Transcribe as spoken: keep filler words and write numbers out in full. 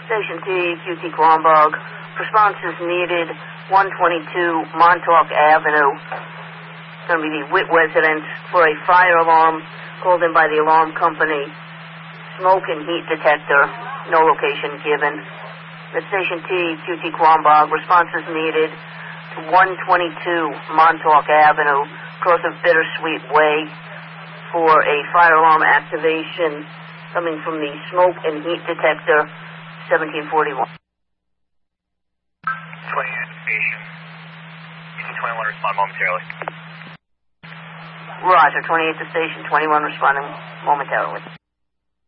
Station T, Q T Quambog. Response is needed. one twenty-two Montauk Avenue. It's going to be the Witt residence for a fire alarm called in by the alarm company. Smoke and heat detector. No location given. At Station T, Q T Quambog. Response is needed to one twenty-two Montauk Avenue, across of Bittersweet Way, for a fire alarm activation coming from the smoke and heat detector, seventeen forty-one. twenty-eight station. U T twenty-one respond momentarily. Roger, twenty-eight to station, twenty-one responding momentarily.